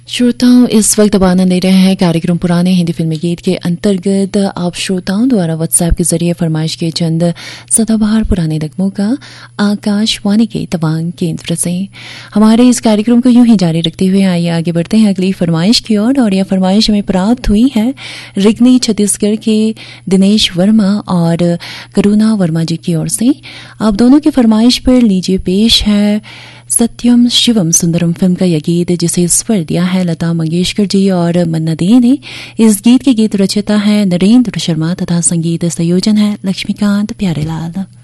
श्रोताओं, इस वक्त अब आनंद ले रहे हैं कार्यक्रम पुराने हिंदी फिल्मी गीत के अंतर्गत आप श्रोताओं द्वारा व्हाट्सएप के जरिए फरमाइश के चंद सदाबहार पुराने नगमों का आकाशवाणी के तवांग केंद्र से। हमारे इस कार्यक्रम को यूं ही जारी रखते हुए आइए आगे बढ़ते हैं अगली फरमाइश की ओर। और यह फरमाइश हमें प्राप्त हुई है रिगनी छत्तीसगढ़ के दिनेश वर्मा और करुणा वर्मा जी की ओर से। आप दोनों की फरमाइश पर लीजिए पेश है सत्यम शिवम सुंदरम फिल्म का यह गीत, जिसे स्वर दिया है लता मंगेशकर जी और मन्ना दे ने। इस गीत के गीत रचयिता है नरेंद्र शर्मा तथा संगीत संयोजन है लक्ष्मीकांत प्यारेलाल।